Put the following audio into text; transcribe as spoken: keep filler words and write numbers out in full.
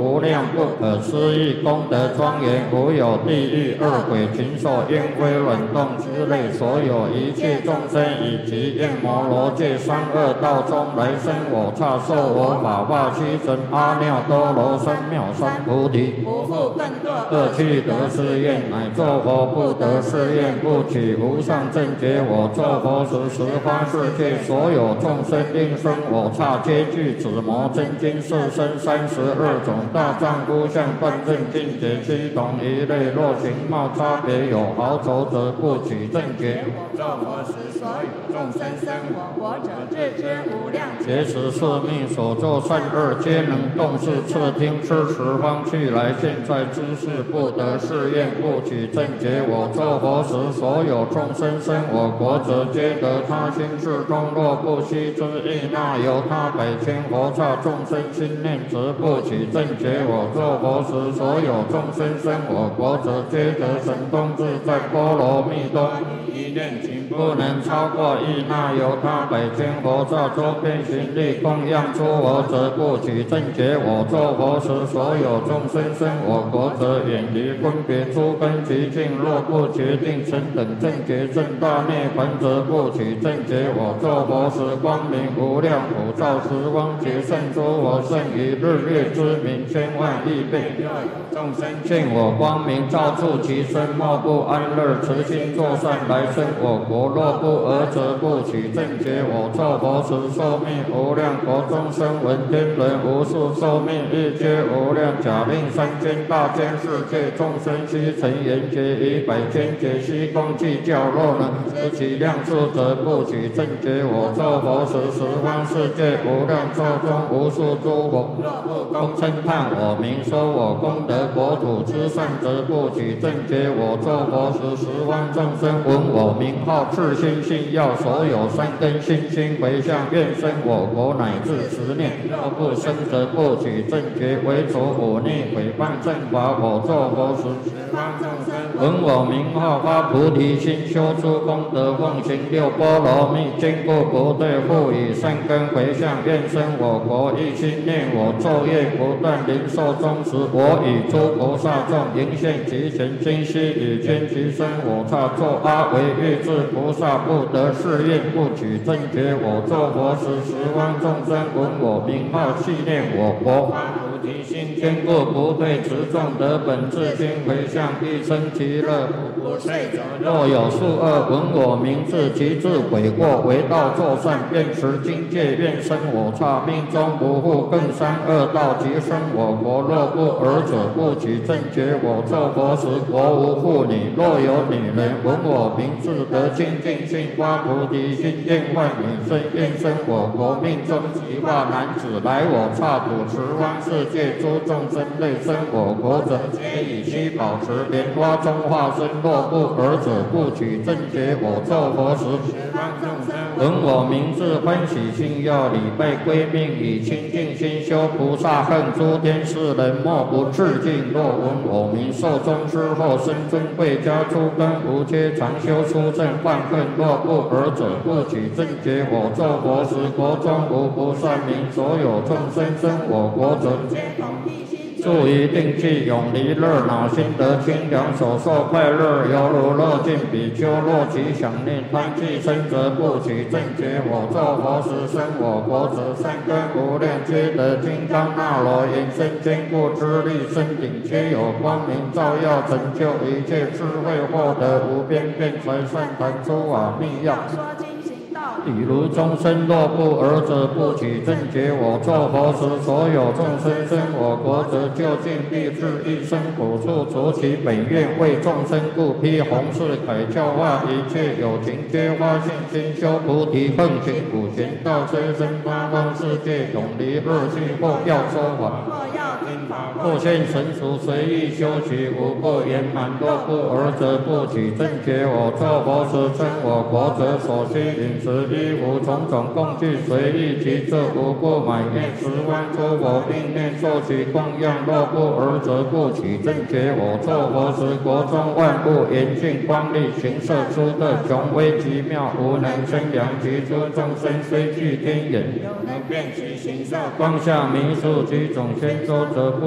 无量不可思议功德庄严，无有地狱、恶鬼、禽兽、烟灰、卵动之类所有一切众生，以及焰摩罗界三恶道中来生我刹受我法化七尘阿耨多罗三藐三菩提， 不复更堕恶趣得誓愿，乃作佛不得誓愿，不取无上正觉。我作佛时，十方世界所有众生应生我刹，皆具紫摩真经四身三十二种大丈夫相，断正境界七同一类。若形貌差别有毫轴者，不取正觉。 作佛时，所有众生生我国者，自知无量劫持是命所作善恶，皆能动视侧听吃十方去来。现在知识不得誓愿，不取正觉。我作佛时，所有众生生我国者，皆得他心事中。若不悉之意，那由他百千佛刹众生心念，则不取正觉。我作佛时，所有众生生我国者，皆得神通自在波罗蜜多。 一念情不能超过一那由他百千佛刹周遍行力供养出我者，不取正觉。我作佛时，所有众生生我国者，远离分别诸根极境。若不决定成等正觉正大涅槃者，不取正觉。我作佛时，光明无量普照十方劫，胜诸佛胜于日月之明千万亿倍。 众生见我光明照处其身，莫不安乐，慈心作善来生我国。若不尔者，不取正觉。我作佛时，寿命无量国中生闻天人无数，寿命亦皆无量。假令三千大千世界众生悉成缘觉，以百千劫悉共计较。若能知其量数者，不取正觉。我作佛时，十方世界无量寿中无数诸佛共称叹我名，说我功德国土之善者，不取正觉。我作佛时，十方众生闻我名号，自心信要，所有三根心心回向，愿生我国乃至十念。若不生则不取正觉。为除忤逆毁谤正法，我作佛时， 十方众生闻我名号，发菩提心，修诸功德，奉行六波罗蜜，坚固不退，复以善根回向，愿生我国。一心念我昼夜不断，临寿终时，我与诸菩萨众迎现其前，今悉以见其身我刹，作阿惟越致菩萨，不得誓愿，不取正觉。我作佛时，十方众生闻我名号，系念我国。 菩提心， 坚固不退，持众得本自心回向，一生其乐。 不睡者若有数恶，闻我名字，其自悔过，为道作善，愿持境界，愿生我刹，命中不复更三恶道，即生我国。若不尔者，不取正觉。我作佛时，国无妇女。若有女人闻我名字，得清净心，发菩提心，愿万女生，愿生我国。命中即化男子，来我刹土，十方世界诸众生类生我国者，皆以须保持莲花中化身。若不尔者，不取正觉。我作佛时， 十方众生闻我名字，欢喜心要，礼拜归命，以清净心修菩萨恨，诸天世人莫不致敬。若闻我名，寿终之后，生尊贵家，诸根无缺，常修出正犯恨。若不尔者，不取正觉。我作佛时，国中无不善名，所有众生生我国者， 皆同一心。 住于定气，永离热恼，心得清凉，所受快乐，犹如乐尽比丘。若其想念贪气生，则不取正觉。我作佛时，生我国者，善根无量，皆得金刚那罗延伸坚固之力，身顶皆有光明照耀，成就一切智慧，获得无边辩才善谈诸法密要。 说经行道比如众生若不尔者，不取正觉。我作佛时，所有众生生我国者，究竟必至一生苦处，除其本愿，为众生故，披弘誓铠，教化一切有情，皆发信心，修菩提，奉行普贤道，催生八方世界，永离恶趣，或要说法， 或要听法， 或现成熟，随意修习，无不圆满。若不尔者，不取正觉。我作佛时，称我国者，所需饮食衣服种种供具，随意其这无不满愿。十方诸佛并念受其供养。若不尔者，不取正觉。我作佛时，国中万物严净光力，行摄出的雄威极妙，无能生量。其诸众生虽具天眼， 有能辨其形色， 光下弥数几种千周，则不